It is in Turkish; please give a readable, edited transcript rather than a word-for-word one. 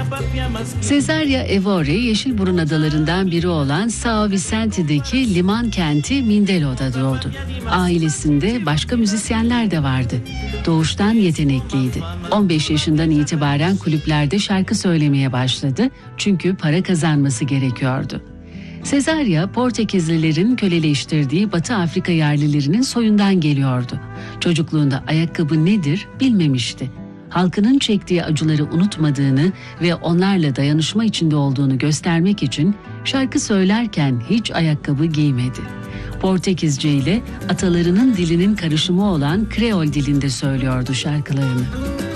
Cesária Évore, Yeşilburun adalarından biri olan São Vicente'deki liman kenti Mindelo'da doğdu. Ailesinde başka müzisyenler de vardı. Doğuştan yetenekliydi. 15 yaşından itibaren kulüplerde şarkı söylemeye başladı çünkü para kazanması gerekiyordu. Cesária, Portekizlilerin köleleştirdiği Batı Afrika yerlilerinin soyundan geliyordu. Çocukluğunda ayakkabı nedir bilmemişti. Halkının çektiği acıları unutmadığını ve onlarla dayanışma içinde olduğunu göstermek için şarkı söylerken hiç ayakkabı giymedi. Portekizce ile atalarının dilinin karışımı olan Kreol dilinde söylüyordu şarkılarını.